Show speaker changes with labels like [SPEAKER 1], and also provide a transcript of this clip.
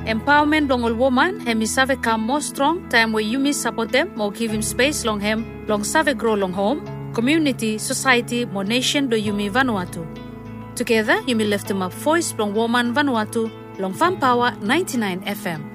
[SPEAKER 1] Empowerment long all woman, hemi save come more strong, time where you miss support them, more give him space long him, long save grow long home, community, society, more nation do Yumi Vanuatu. Together, Yumi lift him up voice long woman Vanuatu, long Farm Power 99 FM.